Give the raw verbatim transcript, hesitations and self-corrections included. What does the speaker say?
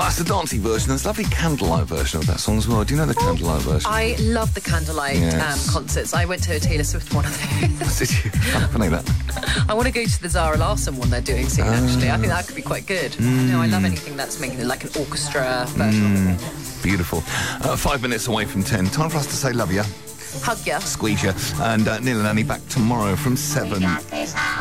it's a dancey version. There's a lovely candlelight version of that song as well. Do you know the candlelight version? I love the candlelight Yes. um, concerts. I went to a Taylor Swift one of those. Did you? Funny that. I want to go to the Zara Larsson one they're doing soon, actually. I think that could be quite good. Mm. No, I love anything that's making it like an orchestra version. Mm. Beautiful. Uh, five minutes away from ten. Time for us to say love ya, Hug ya. squeeze ya, and uh, Neil and Annie back tomorrow from seven.